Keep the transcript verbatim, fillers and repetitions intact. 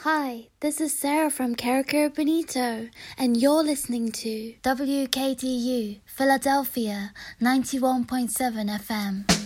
Hi, this is Sarah from Caracara Bonito, and you're listening to W K D U Philadelphia ninety-one point seven F M.